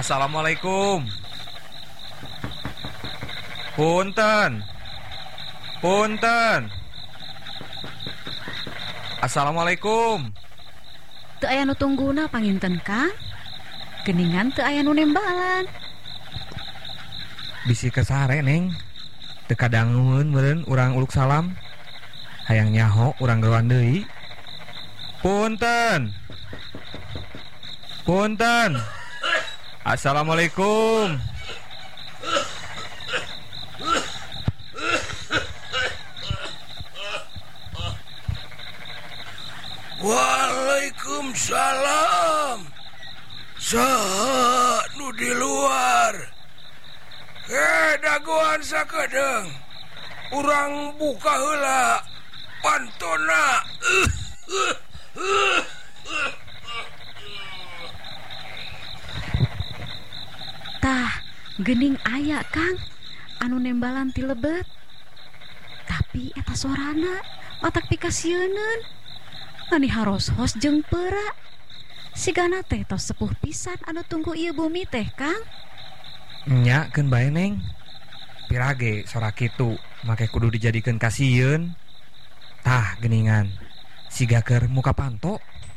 Assalamualaikum. Punten. Assalamualaikum. Teu aya nu tungguna panginten Kang. Geningan teu aya nu nembalan. Bisi kesare Neng. Teu kadangeun meureun urang uluk salam. Hayang nyaho urang geroan deui. Punten. Assalamualaikum. Waalaikumsalam. Saha nu di luar? Dagoan sakedeung. Urang buka heula pantona. Tah, geuning aya Kang anu nembalan ti lebet. Tapi eta sorana matak pikasieun. Ani haros-hos jeung peura. Sigana teh tos sepuh pisan anu tunggu ieu bumi teh Kang. Nya keun bae Neng. Pirage sora kitu make kudu dijadikeun kasieun. Tah geuningan siga keur muka panto.